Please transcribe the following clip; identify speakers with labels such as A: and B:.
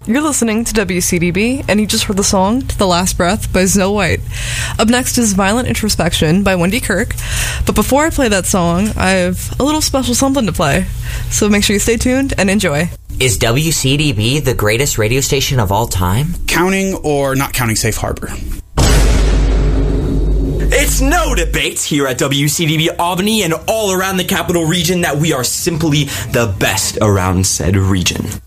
A: You're listening to WCDB, and you just heard the song To the Last Breath by Snow White. Up next is Violent Introspection by Wendy Kirk. But before I play that song, I have a little special something to play. So make sure you stay tuned and enjoy.
B: Is WCDB the greatest radio station of all time?
C: Counting or not counting Safe Harbor?
D: It's no debate here at WCDB Albany and all around the Capital Region that we are simply the best around said region.